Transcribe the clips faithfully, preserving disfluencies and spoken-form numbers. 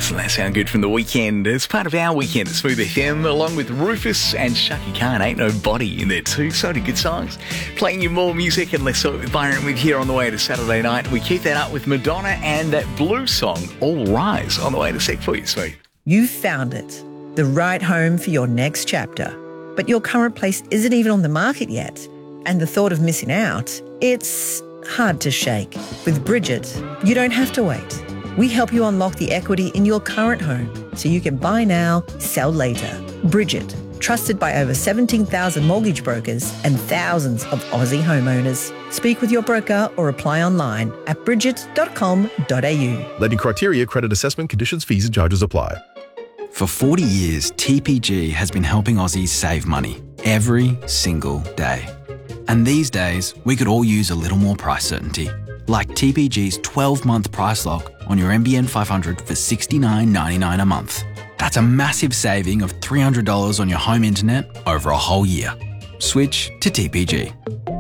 Doesn't that sound good from The Weekend? It's part of our weekend at Smooth F M, along with Rufus and Shaki Khan. Ain't Nobody in there too. So many good songs. Playing you more music and less talk with Byron with here on the way to Saturday night. We keep that up with Madonna and that blues song, All Rise, on the way to Sec for you, Smooth. You've found it. The right home for your next chapter. But your current place isn't even on the market yet. And the thought of missing out, it's hard to shake. With Bridget, you don't have to wait. We help you unlock the equity in your current home so you can buy now, sell later. Bridget, trusted by over seventeen thousand mortgage brokers and thousands of Aussie homeowners. Speak with your broker or apply online at bridget dot com dot a u. Lending criteria, credit assessment, conditions, fees and charges apply. For forty years, T P G has been helping Aussies save money every single day. And these days, we could all use a little more price certainty. Like T P G's twelve-month price lock on your N B N five hundred for sixty-nine ninety-nine a month. That's a massive saving of three hundred dollars on your home internet over a whole year. Switch to T P G.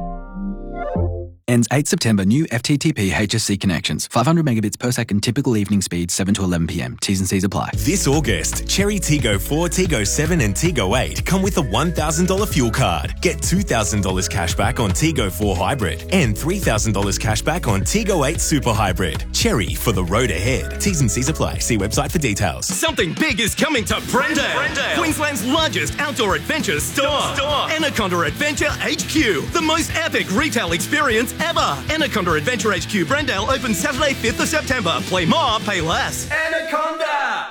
Ends eighth September. New F T T P H S C connections. five hundred megabits per second. Typical evening speed seven to eleven p m. T's and C's apply. This August, Cherry Tiggo four, Tiggo seven and Tiggo eight come with a one thousand dollars fuel card. Get two thousand dollars cash back on Tiggo four Hybrid and three thousand dollars cash back on Tiggo eight Super Hybrid. Cherry for the road ahead. T's and C's apply. See website for details. Something big is coming to Brendale. Brendale. Queensland's largest outdoor adventure store. store. Anaconda Adventure H Q. The most epic retail experience ever. Anaconda Adventure H Q Brendale opens Saturday fifth of September. Play more, pay less. Anaconda!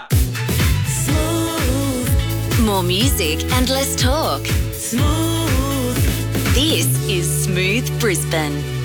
Smooth. More music and less talk. Smooth. This is Smooth Brisbane.